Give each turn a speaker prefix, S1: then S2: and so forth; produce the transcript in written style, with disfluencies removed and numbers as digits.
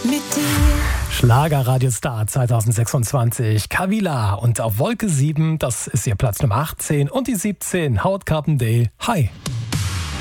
S1: mit dir.
S2: Schlager-Radiostar 2026, Kavila. Und auf Wolke 7, das ist ihr Platz Nummer 18 und die 17, Howard Carpendale. Hi.